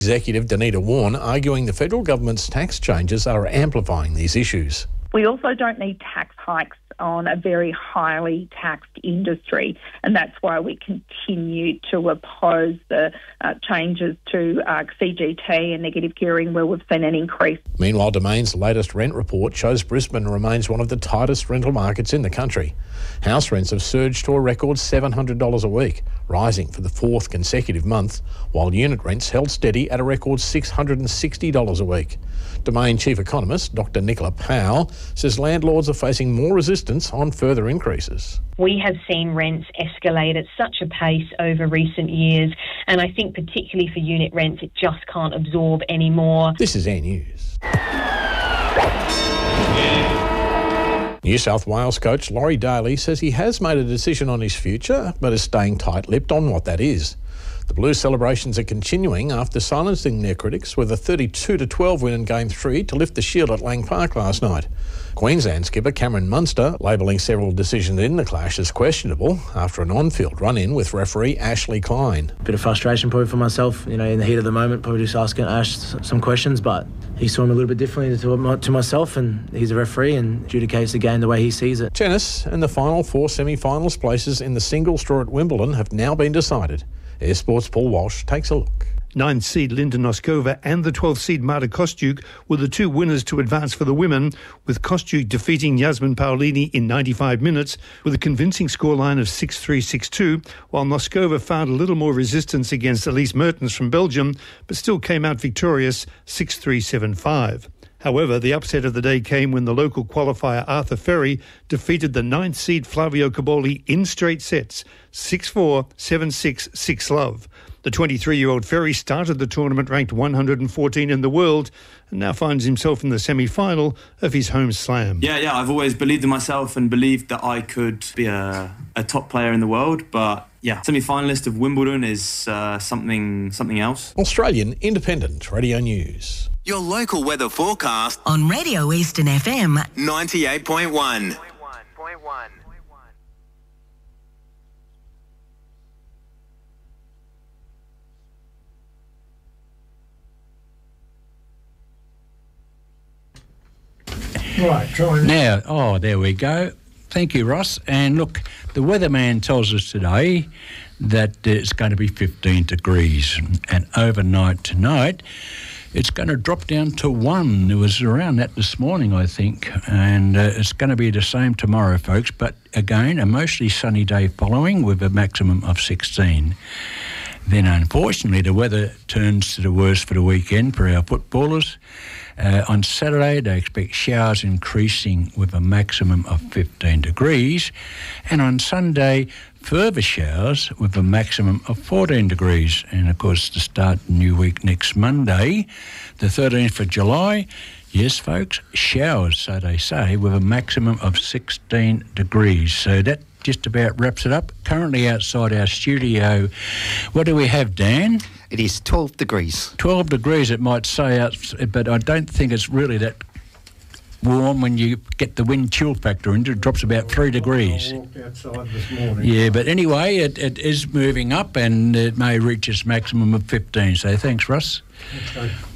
Executive Danita Warren arguing the federal government's tax changes are amplifying these issues. We also don't need tax hikes on a very highly taxed industry, and that's why we continue to oppose the changes to CGT and negative gearing where we've seen an increase. Meanwhile, Domain's latest rent report shows Brisbane remains one of the tightest rental markets in the country. House rents have surged to a record $700 a week, rising for the fourth consecutive month, while unit rents held steady at a record $660 a week. Domain Chief Economist Dr Nicola Powell says landlords are facing more resistance on further increases. We have seen rents escalate at such a pace over recent years, and I think particularly for unit rents it just can't absorb anymore. This is Air News. New South Wales coach Laurie Daly says he has made a decision on his future, but is staying tight-lipped on what that is. The Blues celebrations are continuing after silencing their critics with a 32-12 win in Game 3 to lift the shield at Lang Park last night. Queensland skipper Cameron Munster labelling several decisions in the clash as questionable after an on-field run-in with referee Ashley Klein. Bit of frustration probably for myself, in the heat of the moment, probably just asking Ash some questions, but he saw him a little bit differently to myself, and he's a referee and adjudicates the game the way he sees it. Tennis and the final four semi-finals places in the singles draw at Wimbledon have now been decided. Air Sports' Paul Walsh takes a look. 9th seed Linda Noskova and the 12th seed Marta Kostyuk were the two winners to advance for the women, with Kostyuk defeating Yasmin Paolini in 95 minutes with a convincing scoreline of 6-3, 6-2, while Noskova found a little more resistance against Elise Mertens from Belgium, but still came out victorious 6-3, 7-5. However, the upset of the day came when the local qualifier Arthur Ferry defeated the 9th seed Flavio Caboli in straight sets, 6-4, 7-6, 6-love. The 23-year-old Ferry started the tournament ranked 114 in the world and now finds himself in the semi-final of his home slam. Yeah, I've always believed in myself and believed that I could be a top player in the world, but yeah, semi-finalist of Wimbledon is something else. Australian Independent Radio News. Your local weather forecast on Radio Eastern FM 98.1. Right, now, there we go. Thank you, Ross. And look, the weatherman tells us today that it's going to be 15 degrees, and overnight tonight it's going to drop down to 1. It was around that this morning, I think, and it's going to be the same tomorrow, folks, but again, a mostly sunny day following with a maximum of 16. Then, unfortunately, the weather turns to the worst for the weekend for our footballers. On Saturday, they expect showers increasing with a maximum of 15 degrees. And on Sunday, further showers with a maximum of 14 degrees. And, of course, to start the new week next Monday, the 13th of July, yes, folks, showers, so they say, with a maximum of 16 degrees. So that just about wraps it up. Currently outside our studio, what do we have, Dan? It is 12 degrees. 12 degrees, it might say, out, but I don't think it's really that warm when you get the wind chill factor into it. It drops about 3 degrees. I walked outside this morning. Yeah, but anyway, it is moving up and it may reach its maximum of 15. So thanks, Russ. Okay.